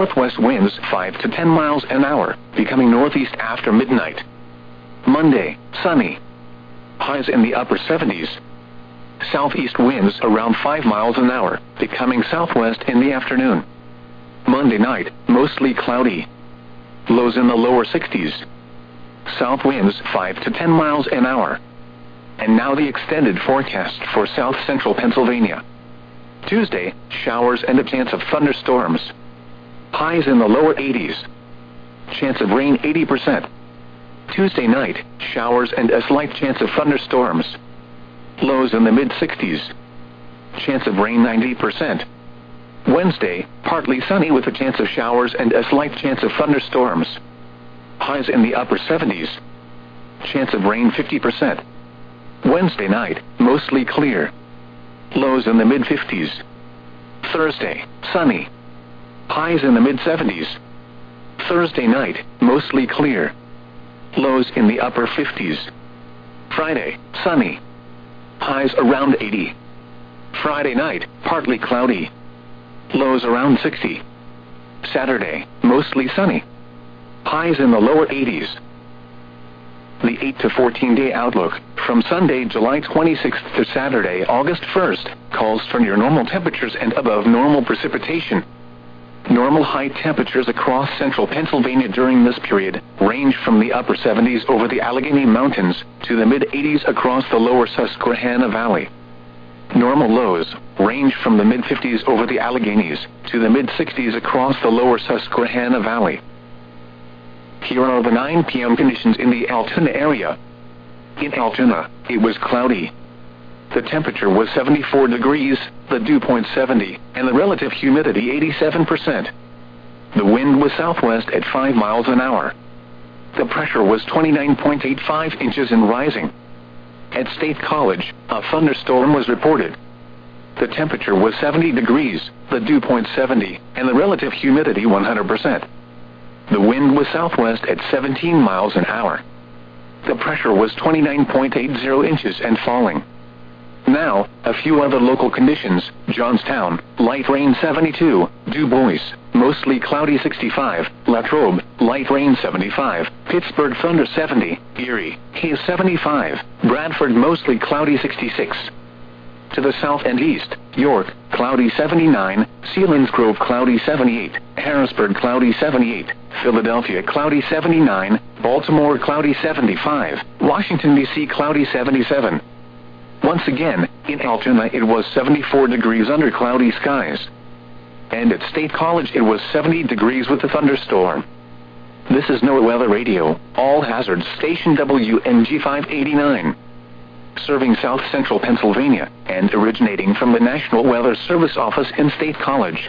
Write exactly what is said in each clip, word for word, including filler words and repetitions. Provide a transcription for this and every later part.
northwest winds five to ten miles an hour, becoming northeast after midnight. Monday, sunny. Highs in the upper seventies. Southeast winds around five miles an hour, becoming southwest in the afternoon. Monday night, mostly cloudy. Lows in the lower sixties. South winds five to ten miles an hour. And now the extended forecast for south central Pennsylvania. Tuesday, showers and a chance of thunderstorms. Highs in the lower eighties. Chance of rain eighty percent. Tuesday night, showers and a slight chance of thunderstorms. Lows in the mid-sixties. Chance of rain ninety percent. Wednesday, partly sunny with a chance of showers and a slight chance of thunderstorms. Highs in the upper seventies. Chance of rain fifty percent. Wednesday night, mostly clear. Lows in the mid-fifties. Thursday, sunny. Highs in the mid-seventies. Thursday night, mostly clear. Lows in the upper fifties. Friday, sunny. Highs around eighty. Friday night, partly cloudy. Lows around sixty. Saturday, mostly sunny. Highs in the lower eighties. The eight to fourteen day outlook, from Sunday, July twenty-sixth to Saturday, August first, calls for near normal temperatures and above normal precipitation. Normal high temperatures across central Pennsylvania during this period range from the upper seventies over the Allegheny Mountains to the mid-eighties across the lower Susquehanna Valley. Normal lows range from the mid-fifties over the Alleghenies to the mid-sixties across the lower Susquehanna Valley. Here are the nine p m conditions in the Altoona area. In Altoona, it was cloudy. The temperature was seventy-four degrees, the dew point seventy, and the relative humidity eighty-seven percent. The wind was southwest at five miles an hour. The pressure was twenty-nine point eight five inches and rising. At State College, a thunderstorm was reported. The temperature was seventy degrees, the dew point seventy, and the relative humidity one hundred percent. The wind was southwest at seventeen miles an hour. The pressure was twenty-nine point eight zero inches and falling. Now, a few other local conditions: Johnstown, light rain seventy-two, Du Bois, mostly cloudy sixty-five, Latrobe, light rain seventy-five, Pittsburgh thunder seventy, Erie, haze seventy-five, Bradford mostly cloudy sixty-six. To the south and east, York, cloudy seventy-nine, Selinsgrove cloudy seventy-eight, Harrisburg cloudy seventy-eight, Philadelphia cloudy seventy-nine, Baltimore cloudy seventy-five, Washington D C cloudy seventy-seven. Once again, in Altoona it was seventy-four degrees under cloudy skies. And at State College it was seventy degrees with a thunderstorm. This is NOAA Weather Radio, all hazards station W N G five eighty-nine. Serving south central Pennsylvania, and originating from the National Weather Service office in State College.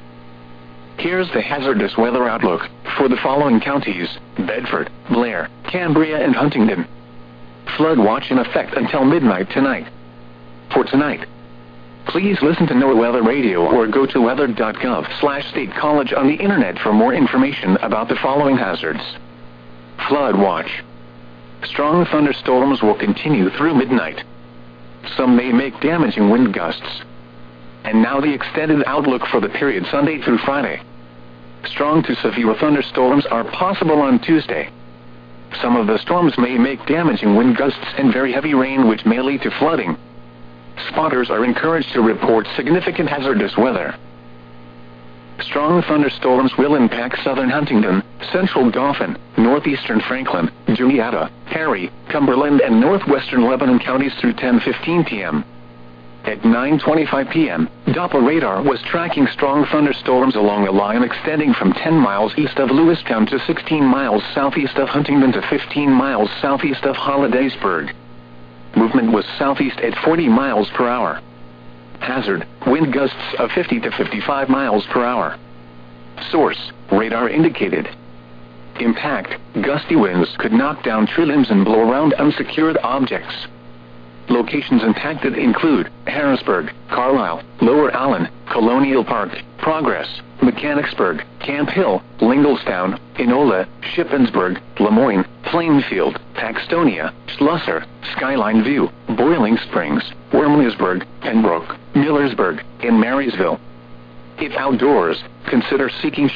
Here's the hazardous weather outlook for the following counties: Bedford, Blair, Cambria, and Huntingdon. Flood watch in effect until midnight tonight. For tonight, please listen to NOAA Weather Radio or go to weather dot gov slash state college on the internet for more information about the following hazards. Flood watch. Strong thunderstorms will continue through midnight. Some may make damaging wind gusts. And now the extended outlook for the period Sunday through Friday. Strong to severe thunderstorms are possible on Tuesday. Some of the storms may make damaging wind gusts and very heavy rain, which may lead to flooding. Spotters are encouraged to report significant hazardous weather. Strong thunderstorms will impact southern Huntingdon, central Dauphin, northeastern Franklin, Juniata, Perry, Cumberland, and northwestern Lebanon counties through ten fifteen p m At nine twenty-five p m, Doppler radar was tracking strong thunderstorms along a line extending from ten miles east of Lewistown to sixteen miles southeast of Huntingdon to fifteen miles southeast of Hollidaysburg. Movement was southeast at forty miles per hour. Hazard, wind gusts of fifty to fifty-five miles per hour. Source, radar indicated. Impact, gusty winds could knock down tree limbs and blow around unsecured objects. Locations impacted include Harrisburg, Carlisle, Lower Allen, Colonial Park, Progress, Mechanicsburg, Camp Hill, Linglestown, Enola, Shippensburg, Lemoyne, Plainfield, Paxtonia, Schlosser, Skyline View, Boiling Springs, Wormleysburg, Pembroke, Millersburg, and Marysville. If outdoors, consider seeking